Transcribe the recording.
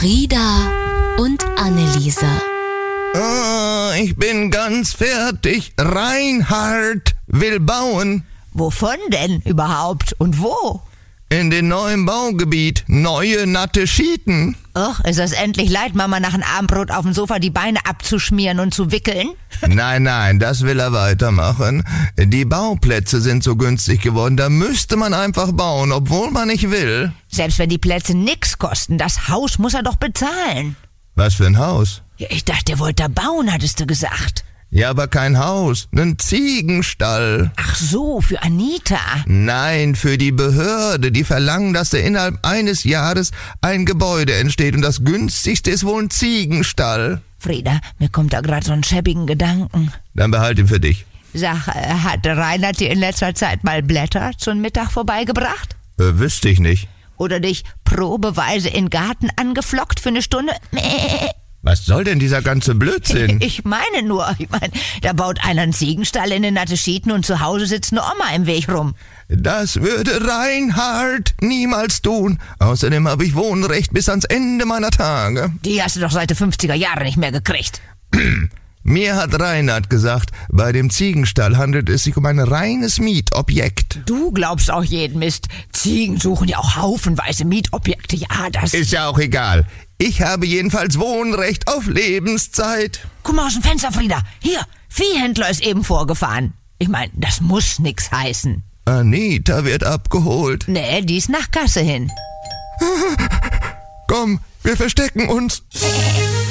Frieda und Anneliese. Ich bin ganz fertig. Reinhard will bauen. Wovon denn überhaupt und wo? In den neuen Baugebiet. Neue natte Schieten. Och, ist es endlich leid, Mama nach dem Abendbrot auf dem Sofa die Beine abzuschmieren und zu wickeln? Nein, das will er weitermachen. Die Bauplätze sind so günstig geworden, da müsste man einfach bauen, obwohl man nicht will. Selbst wenn die Plätze nix kosten, das Haus muss er doch bezahlen. Was für ein Haus? Ja, ich dachte, ihr wollt da bauen, hattest du gesagt. Ja, aber kein Haus, nen Ziegenstall. Ach so, für Anita. Nein, für die Behörde. Die verlangen, dass da innerhalb eines Jahres ein Gebäude entsteht und das günstigste ist wohl ein Ziegenstall. Frieda, mir kommt da gerade so einen schäbigen Gedanken. Dann behalt ihn für dich. Sag, hat Reinhard dir in letzter Zeit mal Blätter zum Mittag vorbeigebracht? Wüsste ich nicht. Oder dich probeweise in den Garten angeflockt für eine Stunde? Was soll denn dieser ganze Blödsinn? Ich meine, da baut einer einen Ziegenstall in den natte Schieten und zu Hause sitzt eine Oma im Weg rum. Das würde Reinhard niemals tun. Außerdem habe ich Wohnrecht bis ans Ende meiner Tage. Die hast du doch seit den 50er Jahren nicht mehr gekriegt. Mir hat Reinhard gesagt, bei dem Ziegenstall handelt es sich um ein reines Mietobjekt. Du glaubst auch jeden Mist. Ziegen suchen ja auch haufenweise Mietobjekte. Ja, das ist ja auch egal. Ich habe jedenfalls Wohnrecht auf Lebenszeit. Guck mal aus dem Fenster, Frieda. Hier, Viehhändler ist eben vorgefahren. Ich meine, das muss nix heißen. Anita wird abgeholt. Nee, die ist nach Kasse hin. Komm, wir verstecken uns.